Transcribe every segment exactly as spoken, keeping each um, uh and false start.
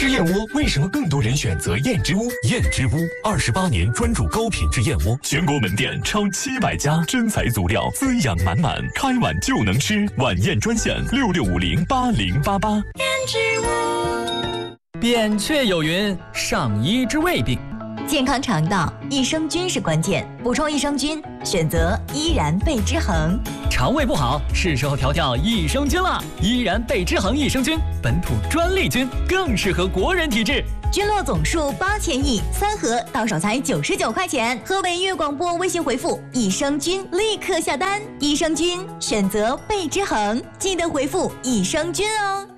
吃燕窝为什么更多人选择燕之屋？燕之屋二十八年专注高品质燕窝，全国门店超七百家，真材足料，滋养满满，开碗就能吃。晚宴专线六六五零八零八八。 燕之屋。 扁鹊有云：上医之未病。 健康肠道，益生菌是关键，补充益生菌，选择依然贝之恒。 肠胃不好，是时候调调益生菌了。依然贝之恒益生菌，本土专利菌，更适合国人体质。 菌落总数八千亿，三盒到手才九十九块钱。河北音乐广播微信回复益生菌，立刻下单。益生菌选择贝之恒，记得回复益生菌哦。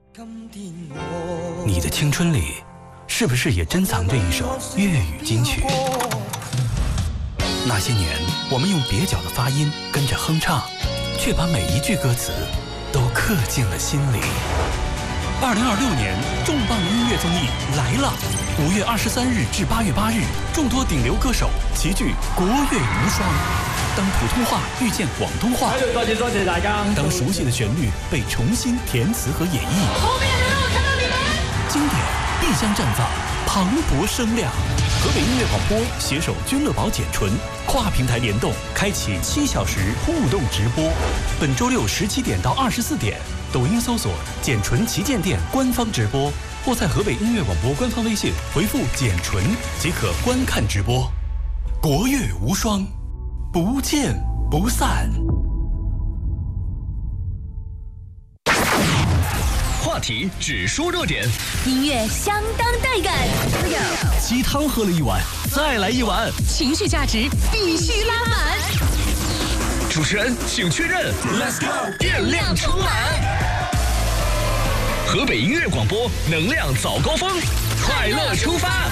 你的青春里，是不是也珍藏着一首粤语金曲？那些年，我们用蹩脚的发音跟着哼唱，却把每一句歌词都刻进了心里。二零二六年重磅音乐综艺来了！五月二十三日至八月八日，众多顶流歌手齐聚国乐无双。当普通话遇见广东话， 多謝多謝大家。 当熟悉的旋律被重新填词和演绎， 后面的我看到你们， 经典必将绽放磅礴声量。河北音乐广播携手君乐宝简纯跨平台联动，开启七小时互动直播。本周六十七点到二十四点，抖音搜索简纯旗舰店官方直播，或在河北音乐广播官方微信回复简纯即可观看直播。国乐无双，不见不散。 话题只说热点， 音乐相当带感。 鸡汤喝了一碗，再来一碗。 情绪价值必须拉满。 主持人请确认 ，Let's go， 电量充满。河北音乐广播能量早高峰，快乐出发。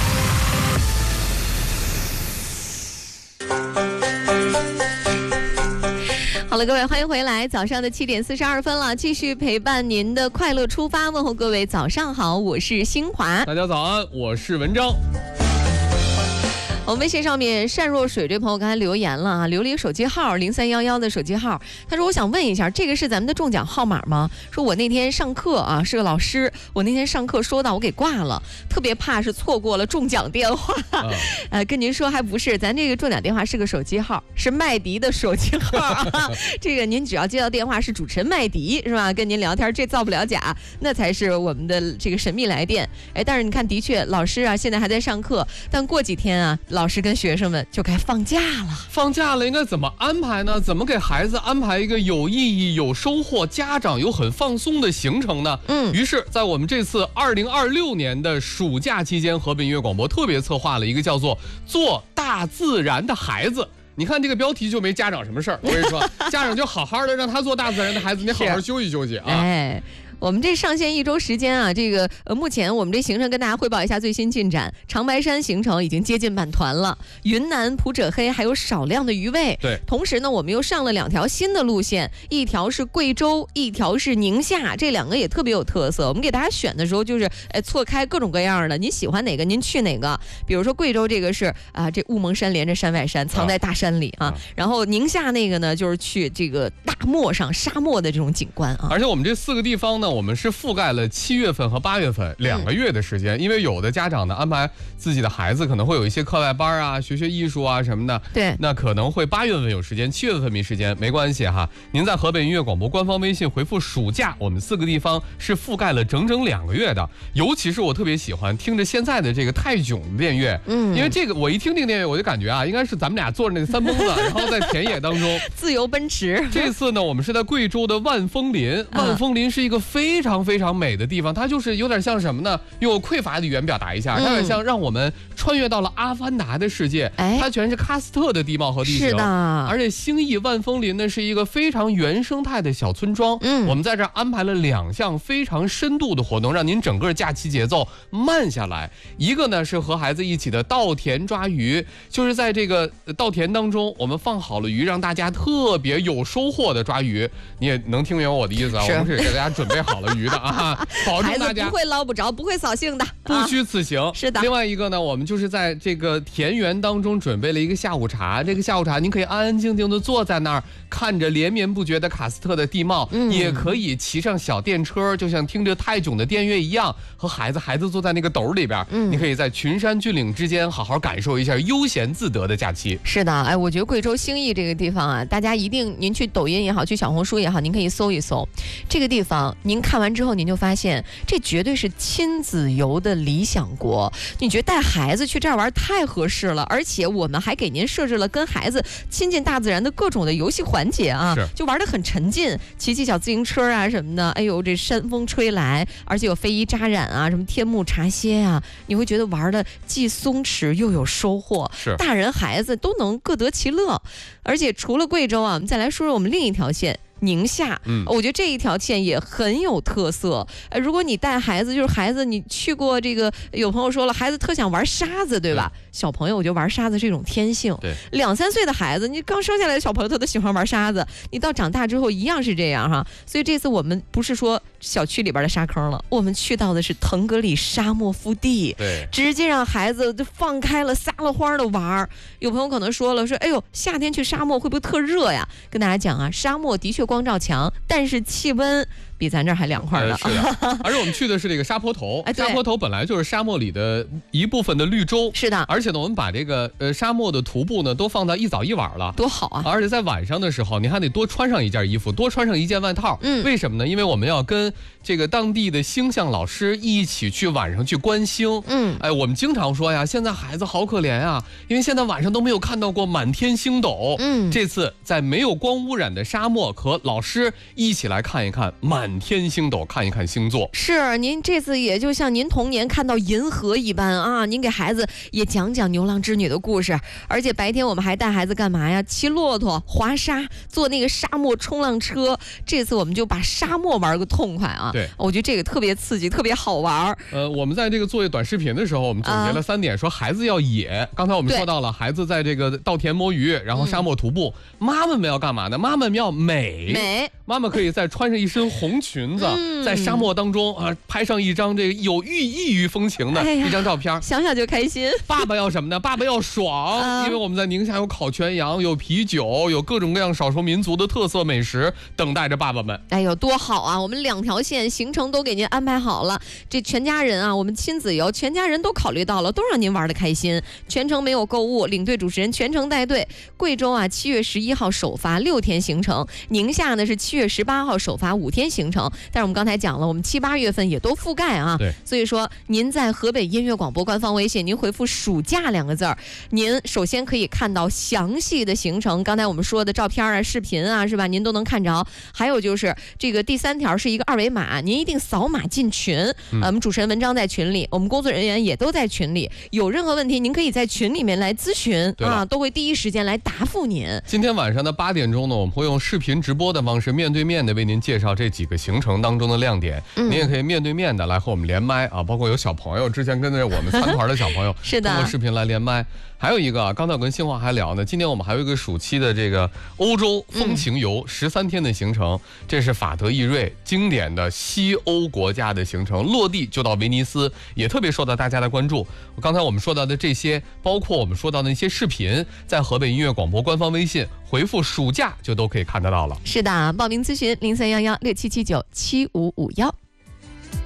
好了，各位，欢迎回来。早上的七点四十二分了，继续陪伴您的快乐出发。问候各位，早上好，我是新华。 大家早安，我是文章。 我们微信上面善若水这朋友刚才留言了啊，留了一个手机号零三幺幺的手机号，他说我想问一下，这个是咱们的中奖号码吗？说我那天上课啊，是个老师，我那天上课说到我给挂了，特别怕是错过了中奖电话。啊、呃，跟您说还不是，咱这个中奖电话是个手机号，是麦迪的手机号啊。这个您只要接到电话是主持人麦迪是吧？跟您聊天，这造不了假，那才是我们的这个神秘来电。哎，但是你看，的确老师啊现在还在上课，但过几天啊。老师跟学生们就该放假了， 放假了应该怎么安排呢？怎么给孩子安排一个有意义、有收获、家长又很放松的行程呢？嗯，于是，在我们这次二零二六年的暑假期间，河北音乐广播特别策划了一个叫做“做大自然的孩子”。你看这个标题就没家长什么事儿，我跟你说，家长就好好的让他做大自然的孩子，你好好休息休息啊。 哎。我们这上线一周时间啊，这个呃，目前我们这行程跟大家汇报一下最新进展。长白山行程已经接近满团了，云南普者黑还有少量的余位。 对， 同时呢，我们又上了两条新的路线，一条是贵州，一条是宁夏，这两个也特别有特色。我们给大家选的时候就是，哎，错开各种各样的，您喜欢哪个您去哪个。比如说贵州这个是啊，这乌蒙山连着山外山，藏在大山里啊。啊然后宁夏那个呢，就是去这个大漠上沙漠的这种景观啊。 而且我们这四个地方呢。我们是覆盖了七月份和八月份两个月的时间，嗯、因为有的家长呢安排自己的孩子可能会有一些课外班啊，学学艺术啊什么的， 对， 那可能会八月份有时间，七月份没时间，没关系哈。您在河北音乐广播官方微信回复暑假，我们四个地方是覆盖了整整两个月的。尤其是我特别喜欢听着现在的这个泰囧电乐，嗯，因为这个我一听这个电乐，我就感觉啊，应该是咱们俩坐着那个三蹦子，然后在田野当中自由奔驰。 这次呢，我们是在贵州的万峰林，万峰林是一个非常非常美的地方，它就是有点像什么呢？用我匮乏的语言表达一下，它有点像让我们穿越到了阿凡达的世界，嗯、它全是喀斯特的地貌和地形， 是的。 而且兴义万峰林呢是一个非常原生态的小村庄，嗯，我们在这儿安排了两项非常深度的活动，让您整个假期节奏慢下来。一个呢是和孩子一起的稻田抓鱼，就是在这个稻田当中，我们放好了鱼，让大家特别有收获的抓鱼。你也能听明白我的意思啊？我们是给大家准备好了鱼的啊，保证大家孩子不会捞不着，不会扫兴的， 不虚此行。 啊、是的。 另外一个呢，我们就是在这个田园当中准备了一个下午茶，这个下午茶您可以安安静静的坐在那儿，看着连绵不绝的喀斯特的地貌，嗯、也可以骑上小电车，就像听着泰囧的电乐一样，和孩子孩子坐在那个斗里边，嗯、你可以在群山峻岭之间好好感受一下悠闲自得的假期。 是的，哎，我觉得贵州兴义这个地方啊，大家一定您去抖音也好，去小红书也好，您可以搜一搜这个地方。您看完之后，您就发现这绝对是亲子游的理想国。你觉得带孩子去这儿玩太合适了，而且我们还给您设置了跟孩子亲近大自然的各种的游戏环节啊，就玩得很沉浸，骑骑小自行车啊什么的。哎呦，这山风吹来，而且有非遗扎染啊，什么天幕茶歇啊，你会觉得玩的既松弛又有收获， 是大人孩子都能各得其乐。而且除了贵州啊，我们再来说说我们另一条线。宁夏，嗯，我觉得这一条线也很有特色。呃，如果你带孩子，就是孩子，你去过这个，有朋友说了，孩子特想玩沙子，对吧？对，小朋友我觉得玩沙子是一种天性。 对， 两三岁的孩子，你刚生下来的小朋友他都喜欢玩沙子，你到长大之后一样是这样哈。所以这次我们不是说小区里边的沙坑了，我们去到的是腾格里沙漠腹地， 对， 直接让孩子就放开了撒了欢的玩。有朋友可能说了，说哎呦，夏天去沙漠会不会特热呀？跟大家讲啊，沙漠的确光照强，但是气温比咱这儿还凉快呢。 呃、是的，而且我们去的是这个沙坡头，哎、沙坡头本来就是沙漠里的一部分的绿洲， 是的。 而且呢，我们把这个呃沙漠的徒步呢都放到一早一晚了， 多好啊！ 而且在晚上的时候，你还得多穿上一件衣服，多穿上一件外套。嗯，为什么呢？因为我们要跟这个当地的星象老师一起去晚上去观星。嗯，哎，我们经常说呀，现在孩子好可怜啊，因为现在晚上都没有看到过满天星斗。嗯，这次在没有光污染的沙漠，和老师一起来看一看满天星斗，看一看星座。 是，您这次也就像您童年看到银河一般啊，您给孩子也讲讲牛郎织女的故事。而且白天我们还带孩子干嘛呀？骑骆驼、滑沙、坐那个沙漠冲浪车。这次我们就把沙漠玩个痛快啊！ 对， 我觉得这个特别刺激，特别好玩。 呃，我们在这个作业短视频的时候，我们总结了三点，啊、说孩子要野。刚才我们说到了，孩子在这个稻田摸鱼，然后沙漠徒步。嗯、妈妈们要干嘛呢？妈妈们要美。 美。 妈妈可以再穿上一身红裙子，嗯、在沙漠当中啊，拍上一张这个有寓异域风情的一张照片，哎、 想想就开心。 爸爸要什么呢？爸爸要爽，嗯、因为我们在宁夏有烤全羊，有啤酒，有各种各样少数民族的特色美食等待着爸爸们。 哎呦，多好啊！我们两条线行程都给您安排好了，这全家人啊，我们亲子游，全家人都考虑到了，都让您玩得开心。全程没有购物，领队主持人全程带队。贵州啊，七月十一号首发六天行程，宁夏呢是七月十八号首发五天行程。但是我们刚才讲了，我们七八月份也都覆盖啊。 对， 所以说您在河北音乐广播官方微信，您回复暑假两个字儿，您首先可以看到详细的行程，刚才我们说的照片啊、视频啊，是吧？您都能看着。还有就是这个第三条是一个二维码，您一定扫码进群。嗯、我们主持人文章在群里，我们工作人员也都在群里，有任何问题您可以在群里面来咨询啊，都会第一时间来答复您。 今天晚上的八点钟呢，我们会用视频直播的方式，面对面的为您介绍这几个行程当中的亮点。嗯、您也可以面对面的来和我们连麦啊，包括有小朋友之前跟着我们参团的小朋友， 是的， 通过视频来连麦。还有一个啊，刚才我跟新华还聊呢，今年我们还有一个暑期的这个欧洲风情游十三天的行程，嗯、这是法德意瑞经典的西欧国家的行程，落地就到威尼斯，也特别受到大家的关注。刚才我们说到的这些，包括我们说到的那些视频，在河北音乐广播官方微信回复暑假就都可以看得到了。 是的，报名咨询零三幺幺六七七九七五五幺。